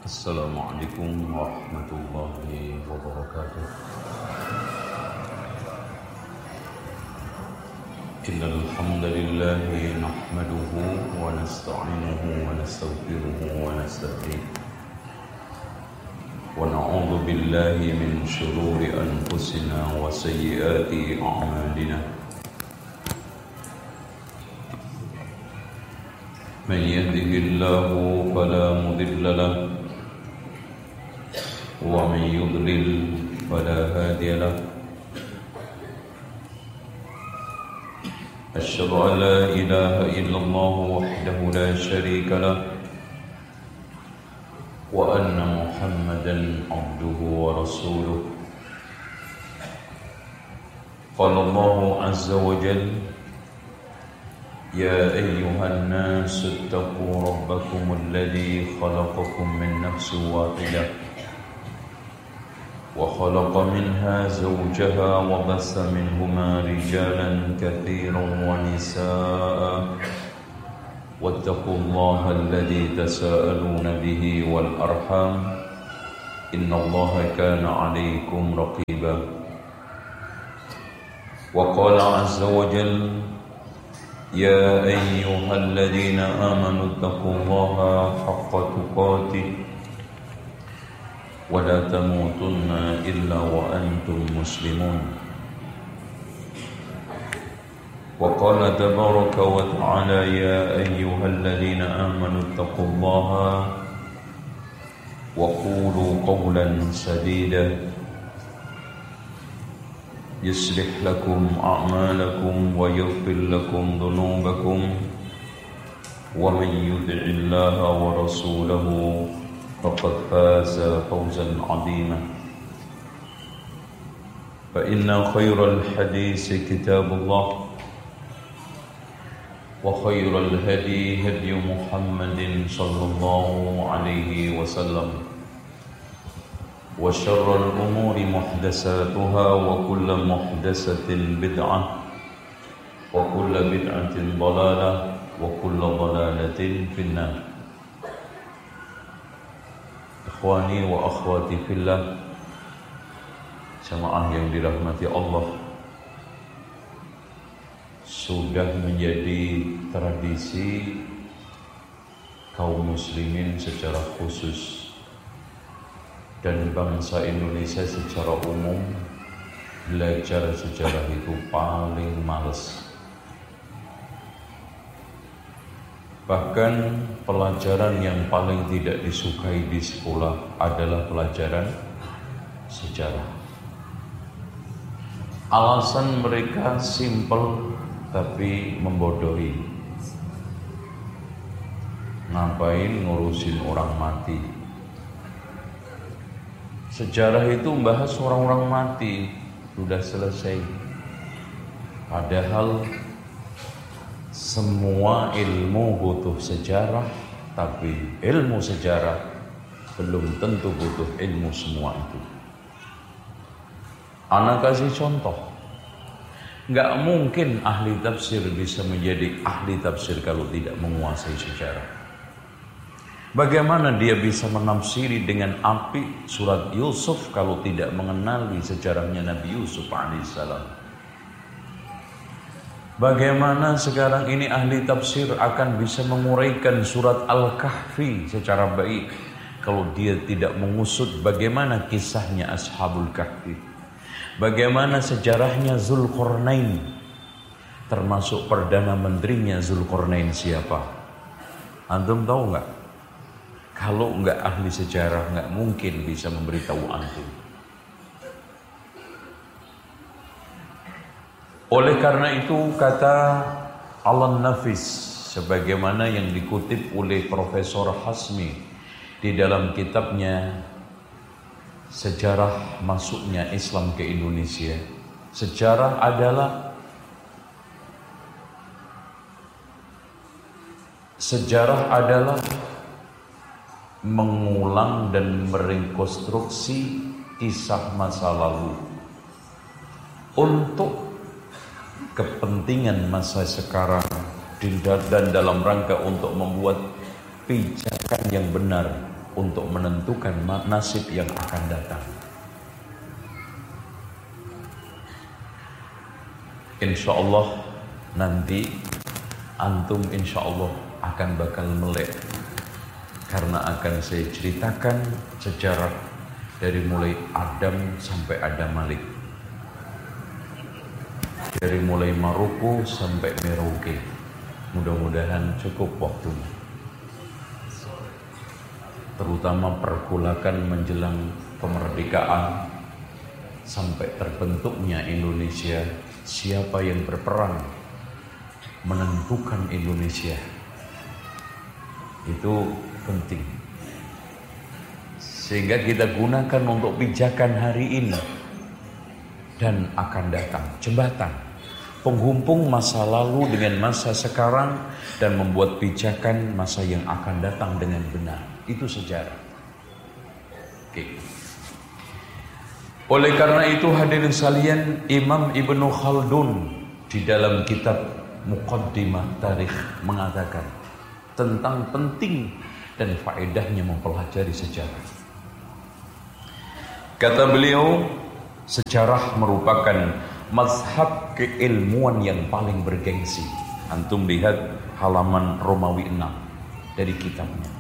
Assalamualaikum warahmatullahi wabarakatuh. Innal hamdalillah nahmaduhu wa nasta'inuhu wa nastaghfiruhu wa nasta'in. Wa na'udzu billahi min shururi anfusina wa sayyiati a'malina. Man yahdihillahu fala mudilla lahu ومن يضلل فلا هادي له أشهد أن لا إله إلا الله وحده لا شريك له وأن محمدا عبده ورسوله قال الله عز وجل يا أيها الناس اتقوا ربكم الذي خلقكم من نفس واحدة وخلق منها زوجها وبث منهما رجالا كثيرا ونساء واتقوا الله الذي تساءلون به والأرحام إن الله كان عليكم رقيبا وقال عز وجل يا أيها الذين آمنوا اتقوا الله حق تقاته ولا تموتن إلا وأنتم مسلمون وقال تبارك وتعالى يا أيها الذين آمنوا اتقوا الله وقولوا قولا سديدا يصلح لكم أعمالكم ويغفر لكم ذنوبكم ومن يطع الله ورسوله فقد فاز فوزا عظيما فإن خير الحديث كتاب الله وخير الهدي هدي محمد صلى الله عليه وسلم وشر الأمور محدثاتها وكل محدثة بدعة وكل بدعة ضلالة وكل ضلالة في النار. Ikhwani wa akhwati fillah, jamaah yang dirahmati Allah, sudah menjadi tradisi kaum muslimin secara khusus dan bangsa Indonesia secara umum belajar sejarah itu paling males. Bahkan pelajaran yang paling tidak disukai di sekolah adalah pelajaran sejarah. Alasan mereka simpel tapi membodohi. Ngapain ngurusin orang mati? Sejarah itu membahas orang-orang mati, sudah selesai. Padahal semua ilmu butuh sejarah, tapi ilmu sejarah belum tentu butuh ilmu semua itu. Ana kasih contoh. Nggak mungkin ahli tafsir bisa menjadi ahli tafsir kalau tidak menguasai sejarah. Bagaimana dia bisa menafsiri dengan apik surat Yusuf kalau tidak mengenali sejarahnya Nabi Yusuf alaihissalam? Bagaimana sekarang ini ahli tafsir akan bisa menguraikan surat Al-Kahfi secara baik kalau dia tidak mengusut bagaimana kisahnya Ashabul Kahfi? Bagaimana sejarahnya Zulkarnain? Termasuk perdana menterinya Zulkarnain siapa? Antum tahu nggak? Kalau nggak ahli sejarah nggak mungkin bisa memberitahu antum. Oleh karena itu kata Al-Nafis sebagaimana yang dikutip oleh Profesor Hasmi di dalam kitabnya Sejarah Masuknya Islam ke Indonesia. Sejarah adalah mengulang dan merekonstruksi kisah masa lalu untuk kepentingan masa sekarang dan dalam rangka untuk membuat pijakan yang benar untuk menentukan nasib yang akan datang. Insya Allah nanti antum insya Allah akan bakal melek, karena akan saya ceritakan sejarah dari mulai Adam sampai Adam Malik, dari mulai Maroko sampai Merauke. Mudah-mudahan cukup waktunya, terutama pergolakan menjelang kemerdekaan sampai terbentuknya Indonesia. Siapa yang berperan menentukan Indonesia, itu penting, sehingga kita gunakan untuk pijakan hari ini dan akan datang, jembatan penghubung masa lalu dengan masa sekarang dan membuat pijakan masa yang akan datang dengan benar. Itu sejarah. Oke. Oleh karena itu hadirin sekalian, Imam Ibnu Khaldun di dalam kitab Muqaddimah Tarikh mengatakan tentang penting dan faedahnya mempelajari sejarah. Kata beliau, sejarah merupakan mazhab keilmuan yang paling bergengsi. Antum lihat halaman Romawi 6 dari kitabnya.